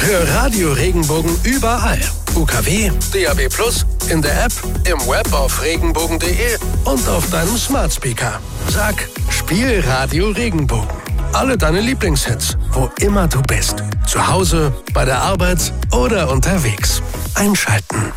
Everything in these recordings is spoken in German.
Hör Radio Regenbogen überall. UKW, DAB+, in der App, im Web auf regenbogen.de und auf deinem Smart Speaker. Sag, spiel Radio Regenbogen. Alle deine Lieblingshits, wo immer du bist. Zu Hause, bei der Arbeit oder unterwegs. Einschalten.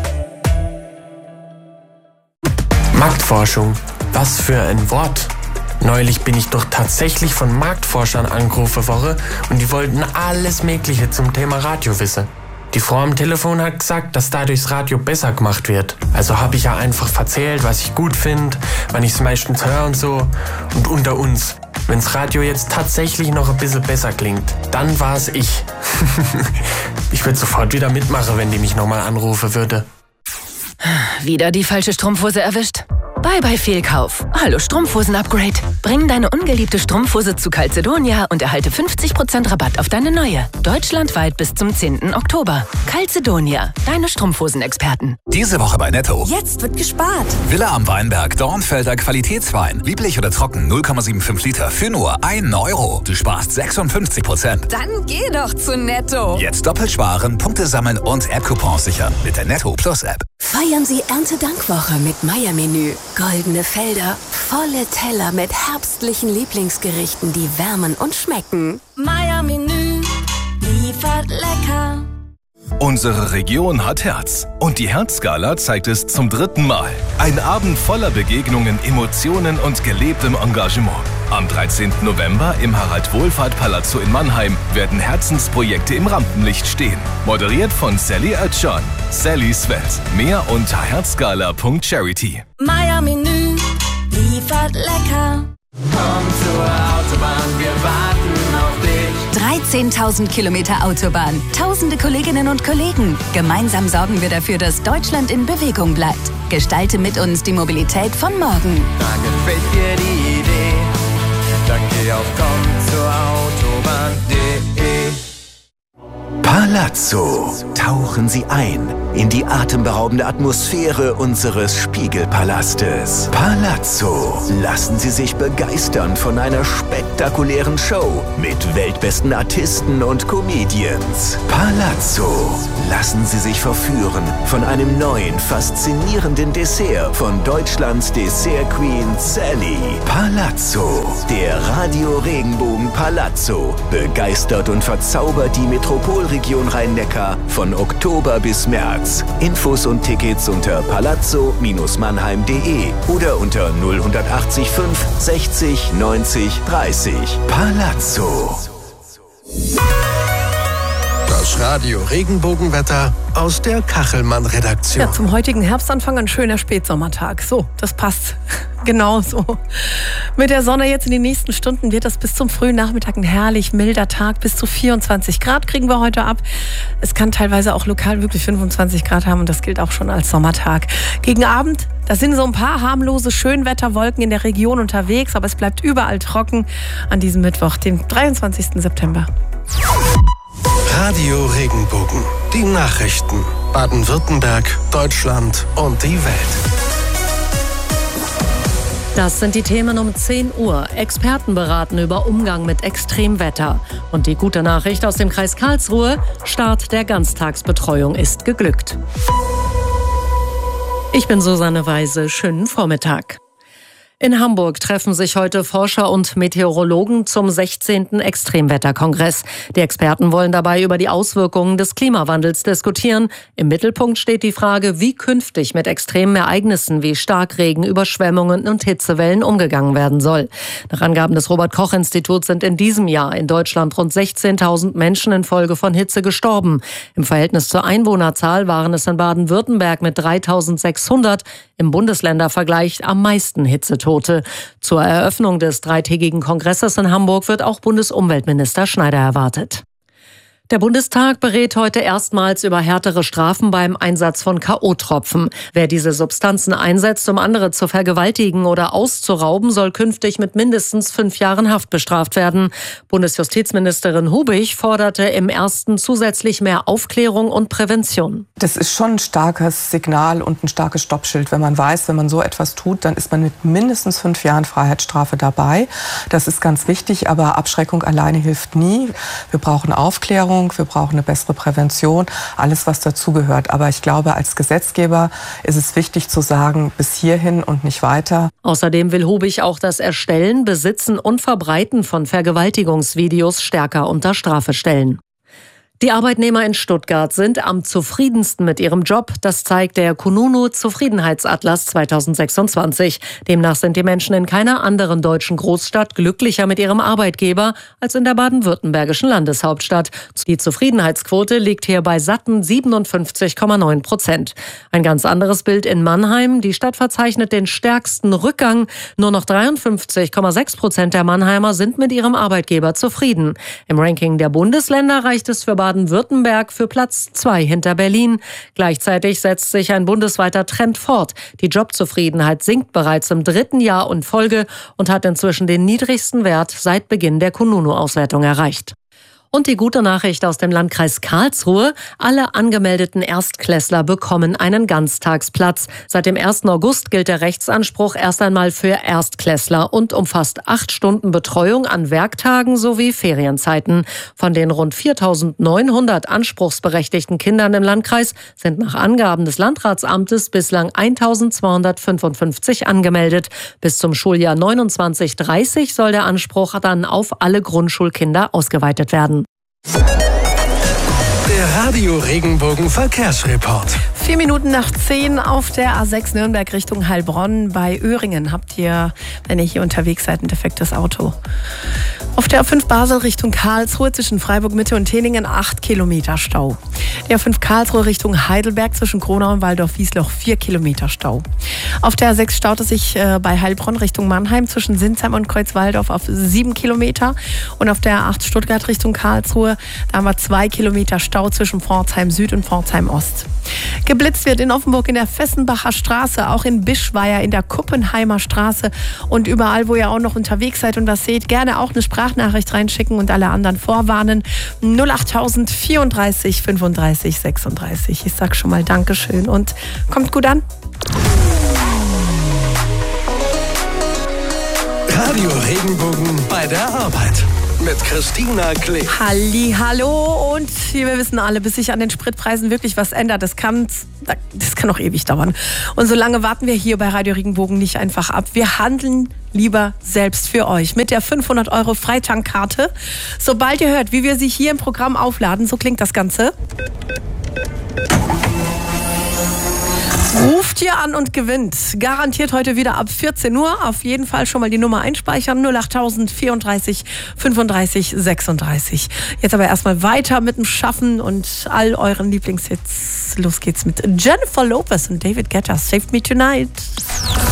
Marktforschung. Was für ein Wort. Neulich bin ich doch tatsächlich von Marktforschern angerufen worden und die wollten alles Mögliche zum Thema Radio wissen. Die Frau am Telefon hat gesagt, dass dadurch das Radio besser gemacht wird. Also habe ich ja einfach erzählt, was ich gut finde, wann ich es meistens höre und so. Und unter uns, wenn das Radio jetzt tatsächlich noch ein bisschen besser klingt, dann war es ich. Ich würde sofort wieder mitmachen, wenn die mich nochmal anrufen würde. Wieder die falsche Strumpfhose erwischt? Bye Fehlkauf. Hallo Strumpfhosen-Upgrade. Bring deine ungeliebte Strumpfhose zu Calzedonia und erhalte 50% Rabatt auf deine neue. Deutschlandweit bis zum 10. Oktober. Calzedonia, deine Strumpfhosen-Experten. Diese Woche bei Netto. Jetzt wird gespart. Villa am Weinberg, Dornfelder Qualitätswein. Lieblich oder trocken, 0,75 Liter für nur 1 Euro. Du sparst 56%. Dann geh doch zu Netto. Jetzt doppelt sparen, Punkte sammeln und App-Coupons sichern mit der Netto Plus App. Feiern Sie Erntedankwoche mit Meier-Menü. Goldene Felder, volle Teller mit herbstlichen Lieblingsgerichten, die wärmen und schmecken. Meier-Menü liefert lecker. Unsere Region hat Herz. Und die Herzgala zeigt es zum 3. Mal. Ein Abend voller Begegnungen, Emotionen und gelebtem Engagement. Am 13. November im Harald-Wohlfahrt-Palazzo in Mannheim werden Herzensprojekte im Rampenlicht stehen. Moderiert von Sally Oetschan. Sallys Welt. Mehr unter herzgala.charity. Meier-Menü liefert lecker. Komm zur Autobahn, wir warten auf dich. 13.000 Kilometer Autobahn, tausende Kolleginnen und Kollegen. Gemeinsam sorgen wir dafür, dass Deutschland in Bewegung bleibt. Gestalte mit uns die Mobilität von morgen. Da gefällt dir die Idee, dann geh auf kommzurautobahn.de. Palazzo. Tauchen Sie ein in die atemberaubende Atmosphäre unseres Spiegelpalastes. Palazzo. Lassen Sie sich begeistern von einer spektakulären Show mit weltbesten Artisten und Comedians. Palazzo. Lassen Sie sich verführen von einem neuen, faszinierenden Dessert von Deutschlands Dessert Queen Sally. Palazzo. Der Radio Regenbogen Palazzo begeistert und verzaubert die Metropolregion Rhein-Neckar von Oktober bis März. Infos und Tickets unter palazzo-mannheim.de oder unter 0180 5 60 90 30. Palazzo. Das Radio Regenbogenwetter aus der Kachelmann-Redaktion. Ja, zum heutigen Herbstanfang ein schöner Spätsommertag. So, das passt. Genau so. Mit der Sonne jetzt in den nächsten Stunden wird das bis zum frühen Nachmittag ein herrlich milder Tag. Bis zu 24 Grad kriegen wir heute ab. Es kann teilweise auch lokal wirklich 25 Grad haben und das gilt auch schon als Sommertag. Gegen Abend, da sind so ein paar harmlose Schönwetterwolken in der Region unterwegs, aber es bleibt überall trocken an diesem Mittwoch, dem 23. September. Radio Regenbogen. Die Nachrichten. Baden-Württemberg, Deutschland und die Welt. Das sind die Themen um 10 Uhr. Experten beraten über Umgang mit Extremwetter. Und die gute Nachricht aus dem Kreis Karlsruhe: Start der Ganztagsbetreuung ist geglückt. Ich bin Susanne Weise. Schönen Vormittag. In Hamburg treffen sich heute Forscher und Meteorologen zum 16. Extremwetterkongress. Die Experten wollen dabei über die Auswirkungen des Klimawandels diskutieren. Im Mittelpunkt steht die Frage, wie künftig mit extremen Ereignissen wie Starkregen, Überschwemmungen und Hitzewellen umgegangen werden soll. Nach Angaben des Robert-Koch-Instituts sind in diesem Jahr in Deutschland rund 16.000 Menschen infolge von Hitze gestorben. Im Verhältnis zur Einwohnerzahl waren es in Baden-Württemberg mit 3.600 im Bundesländervergleich am meisten Hitzetote. Zur Eröffnung des dreitägigen Kongresses in Hamburg wird auch Bundesumweltminister Schneider erwartet. Der Bundestag berät heute erstmals über härtere Strafen beim Einsatz von K.O.-Tropfen. Wer diese Substanzen einsetzt, um andere zu vergewaltigen oder auszurauben, soll künftig mit mindestens 5 Jahren Haft bestraft werden. Bundesjustizministerin Hubig forderte im ersten zusätzlich mehr Aufklärung und Prävention. Das ist schon ein starkes Signal und ein starkes Stoppschild, wenn man weiß, wenn man so etwas tut, dann ist man mit mindestens 5 Jahren Freiheitsstrafe dabei. Das ist ganz wichtig, aber Abschreckung alleine hilft nie. Wir brauchen Aufklärung. Ernährung, wir brauchen eine bessere Prävention, alles, was dazugehört. Aber ich glaube, als Gesetzgeber ist es wichtig zu sagen, bis hierhin und nicht weiter. Außerdem will Hubig auch das Erstellen, Besitzen und Verbreiten von Vergewaltigungsvideos stärker unter Strafe stellen. Die Arbeitnehmer in Stuttgart sind am zufriedensten mit ihrem Job. Das zeigt der Kununu Zufriedenheitsatlas 2026. Demnach sind die Menschen in keiner anderen deutschen Großstadt glücklicher mit ihrem Arbeitgeber als in der baden-württembergischen Landeshauptstadt. Die Zufriedenheitsquote liegt hier bei satten 57,9%. Ein ganz anderes Bild in Mannheim. Die Stadt verzeichnet den stärksten Rückgang. Nur noch 53,6% der Mannheimer sind mit ihrem Arbeitgeber zufrieden. Im Ranking der Bundesländer reicht es für Baden-Württemberg für Platz 2 hinter Berlin. Gleichzeitig setzt sich ein bundesweiter Trend fort. Die Jobzufriedenheit sinkt bereits im 3. Jahr in Folge und hat inzwischen den niedrigsten Wert seit Beginn der Kununu-Auswertung erreicht. Und die gute Nachricht aus dem Landkreis Karlsruhe: Alle angemeldeten Erstklässler bekommen einen Ganztagsplatz. Seit dem 1. August gilt der Rechtsanspruch erst einmal für Erstklässler und umfasst 8 Stunden Betreuung an Werktagen sowie Ferienzeiten. Von den rund 4.900 anspruchsberechtigten Kindern im Landkreis sind nach Angaben des Landratsamtes bislang 1.255 angemeldet. Bis zum Schuljahr 29/30 soll der Anspruch dann auf alle Grundschulkinder ausgeweitet werden. Der Radio Regenbogen Verkehrsreport. 4 Minuten nach 10 auf der A6 Nürnberg Richtung Heilbronn. Bei Öhringen habt ihr, wenn ihr hier unterwegs seid, ein defektes Auto. Auf der A5 Basel Richtung Karlsruhe zwischen Freiburg Mitte und Teningen 8 Kilometer Stau. Der A5 Karlsruhe Richtung Heidelberg zwischen Kronau und Waldorf-Wiesloch 4 Kilometer Stau. Auf der A6 staut es sich bei Heilbronn Richtung Mannheim zwischen Sinsheim und Kreuzwaldorf auf 7 Kilometer. Und auf der A8 Stuttgart Richtung Karlsruhe, da haben wir 2 Kilometer Stau zwischen Pforzheim Süd und Pforzheim Ost. Geblitzt wird in Offenburg in der Fessenbacher Straße, auch in Bischweier in der Kuppenheimer Straße und überall, wo ihr auch noch unterwegs seid und was seht, gerne auch eine Sprachnachricht reinschicken und alle anderen vorwarnen. 08000 34 35 36. Ich sag schon mal Dankeschön und kommt gut an. Radio Regenbogen bei der Arbeit. Mit Christina Klee. Hallo und wir wissen alle, bis sich an den Spritpreisen wirklich was ändert, das kann noch ewig dauern. Und solange warten wir hier bei Radio Regenbogen nicht einfach ab. Wir handeln lieber selbst für euch mit der 500 € Freitankkarte. Sobald ihr hört, wie wir sie hier im Programm aufladen, so klingt das Ganze. Ruft ihr an und gewinnt. Garantiert heute wieder ab 14 Uhr. Auf jeden Fall schon mal die Nummer einspeichern. 08000 34 35 36. Jetzt aber erstmal weiter mit dem Schaffen und all euren Lieblingshits. Los geht's mit Jennifer Lopez und David Guetta. Save Me Tonight.